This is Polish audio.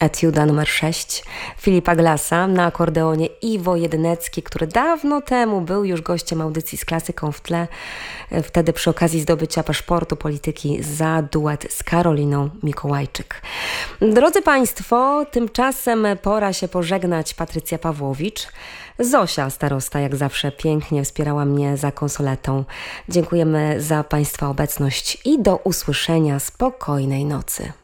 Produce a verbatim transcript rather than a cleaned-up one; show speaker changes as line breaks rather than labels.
Etiuda numer sześć Filipa Glassa, na akordeonie Iwo Jednecki, który dawno temu był już gościem audycji z klasyką w tle, wtedy przy okazji zdobycia paszportu polityki za duet z Karoliną Mikołajczyk. Drodzy Państwo, tymczasem pora się pożegnać. Patrycja Pawłowicz. Zosia starosta jak zawsze pięknie wspierała mnie za konsoletą. Dziękujemy za Państwa obecność i do usłyszenia. Spokojnej nocy.